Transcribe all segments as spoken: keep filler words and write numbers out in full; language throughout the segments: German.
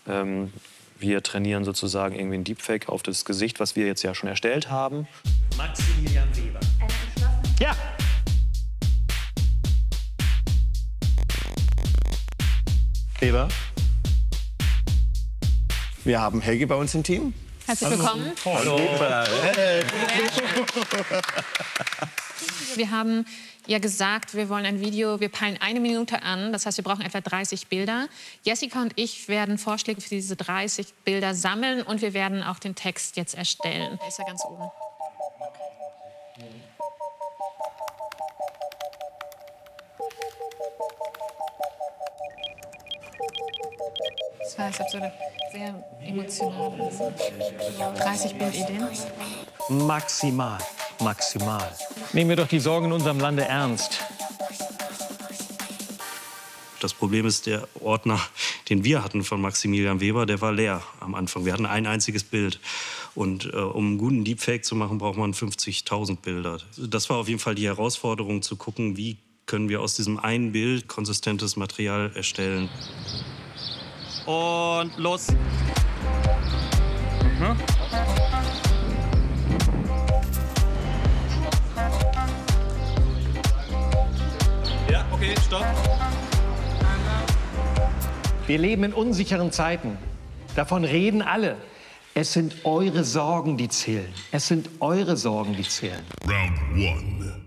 Ähm, wir trainieren sozusagen irgendwie ein Deepfake auf das Gesicht, was wir jetzt ja schon erstellt haben. Maximilian Weber. Ja! Weber. Wir haben Helge bei uns im Team. Herzlich willkommen. Hallo. Hey. Wir haben ja gesagt, wir wollen ein Video, wir peilen eine Minute an. Das heißt, wir brauchen etwa dreißig Bilder. Jessica und ich werden Vorschläge für diese dreißig Bilder sammeln und wir werden auch den Text jetzt erstellen. Der ist ja ganz oben. Das war jetzt so eine sehr emotionale dreißig Bildideen. Maximal, maximal. Nehmen wir doch die Sorgen in unserem Lande ernst. Das Problem ist, der Ordner, den wir hatten von Maximilian Weber, der war leer am Anfang. Wir hatten ein einziges Bild. Und äh, um einen guten Deepfake zu machen, braucht man fünfzigtausend Bilder. Das war auf jeden Fall die Herausforderung, zu gucken, wie können wir aus diesem einen Bild konsistentes Material erstellen. Und los. Mhm. Ja, okay, stopp. Wir leben in unsicheren Zeiten. Davon reden alle. Es sind eure Sorgen, die zählen. Es sind eure Sorgen, die zählen. Round one.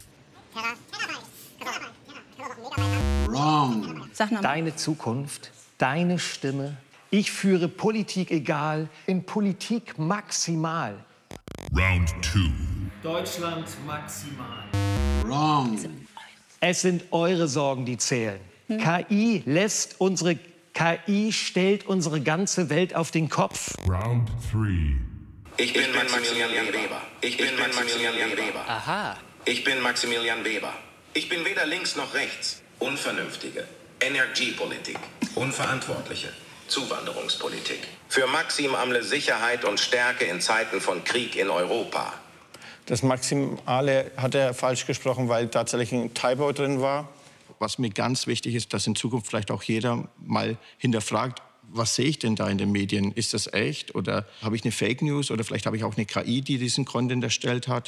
Wrong. Sag noch mal. Deine Zukunft, deine Stimme. Ich führe Politik egal, in Politik maximal. Round two. Deutschland maximal. Wrong. Es sind eure Sorgen, die zählen. K I lässt unsere K I stellt unsere ganze Welt auf den Kopf. Round three. Ich bin Maximilian Weber. Ich bin Maximilian Weber. Aha. Ich bin Maximilian Weber. Ich bin weder links noch rechts. Unvernünftige. Energiepolitik. Unverantwortliche. Zuwanderungspolitik. Für maximale Sicherheit und Stärke in Zeiten von Krieg in Europa. Das Maximale hat er falsch gesprochen, weil tatsächlich ein Typo drin war. Was mir ganz wichtig ist, dass in Zukunft vielleicht auch jeder mal hinterfragt, was sehe ich denn da in den Medien? Ist das echt oder habe ich eine Fake News oder vielleicht habe ich auch eine K I, die diesen Content erstellt hat?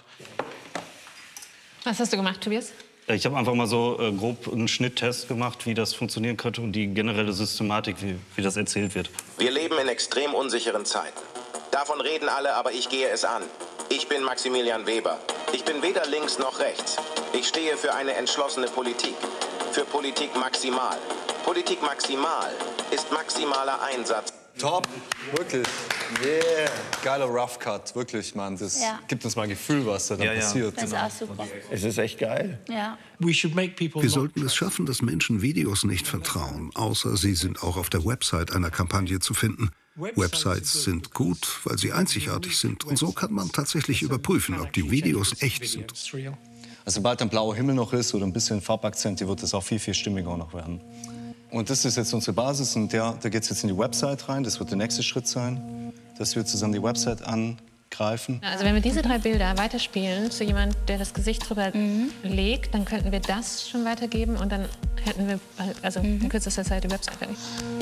Was hast du gemacht, Tobias? Ich habe einfach mal so äh, grob einen Schnitttest gemacht, wie das funktionieren könnte und die generelle Systematik, wie, wie das erzählt wird. Wir leben in extrem unsicheren Zeiten. Davon reden alle, aber ich gehe es an. Ich bin Maximilian Weber. Ich bin weder links noch rechts. Ich stehe für eine entschlossene Politik. Für Politik maximal. Politik maximal ist maximaler Einsatz. Top, wirklich. Yeah, geiler Rough Cut, wirklich, Mann. Das ja. gibt uns mal ein Gefühl, was da dann ja, ja. passiert. Das ist auch super. Es ist echt geil. Ja. Wir sollten es schaffen, dass Menschen Videos nicht vertrauen, außer sie sind auch auf der Website einer Kampagne zu finden. Websites sind gut, weil sie einzigartig sind. Und so kann man tatsächlich überprüfen, ob die Videos echt sind. Also sobald ein blauer Himmel noch ist oder ein bisschen Farbakzente, wird es auch viel, viel stimmiger noch werden. Und das ist jetzt unsere Basis und der, da geht es jetzt in die Website rein. Das wird der nächste Schritt sein, dass wir zusammen die Website angreifen. Also wenn wir diese drei Bilder weiterspielen zu jemandem, der das Gesicht drüber mhm. legt, dann könnten wir das schon weitergeben und dann hätten wir also mhm. in kürzester Zeit die Website fertig.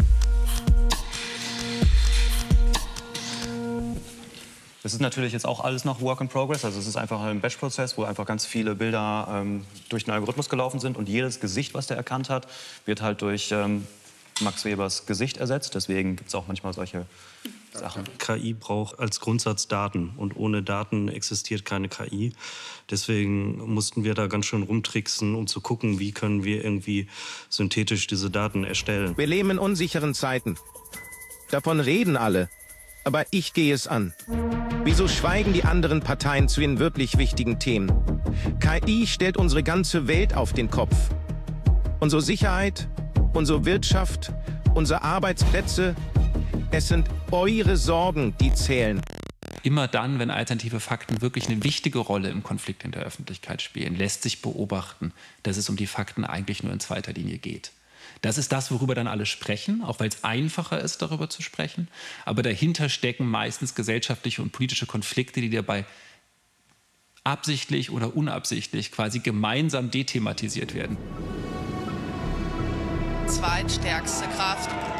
Das ist natürlich jetzt auch alles noch Work in Progress. Also es ist einfach ein Batch-Prozess, wo einfach ganz viele Bilder ähm, durch den Algorithmus gelaufen sind. Und jedes Gesicht, was der erkannt hat, wird halt durch ähm, Max Webers Gesicht ersetzt. Deswegen gibt es auch manchmal solche Sachen. K I braucht als Grundsatz Daten. Und ohne Daten existiert keine K I. Deswegen mussten wir da ganz schön rumtricksen, um zu gucken, wie können wir irgendwie synthetisch diese Daten erstellen. Wir leben in unsicheren Zeiten. Davon reden alle. Aber ich gehe es an. Wieso schweigen die anderen Parteien zu den wirklich wichtigen Themen? K I stellt unsere ganze Welt auf den Kopf. Unsere Sicherheit, unsere Wirtschaft, unsere Arbeitsplätze. Es sind eure Sorgen, die zählen. Immer dann, wenn alternative Fakten wirklich eine wichtige Rolle im Konflikt in der Öffentlichkeit spielen, lässt sich beobachten, dass es um die Fakten eigentlich nur in zweiter Linie geht. Das ist das, worüber dann alle sprechen, auch weil es einfacher ist, darüber zu sprechen. Aber dahinter stecken meistens gesellschaftliche und politische Konflikte, die dabei absichtlich oder unabsichtlich quasi gemeinsam dethematisiert werden. Zweitstärkste Kraft.